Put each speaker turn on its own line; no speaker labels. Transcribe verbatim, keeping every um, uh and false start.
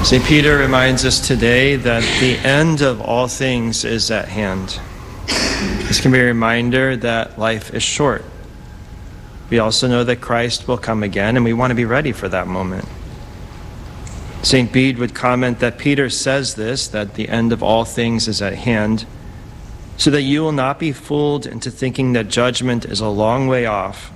Saint Peter reminds us today that the end of all things is at hand. This can be a reminder that life is short. We also know that Christ will come again, and we want to be ready for that moment. Saint Bede would comment that Peter says this, that the end of all things is at hand, so that you will not be fooled into thinking that judgment is a long way off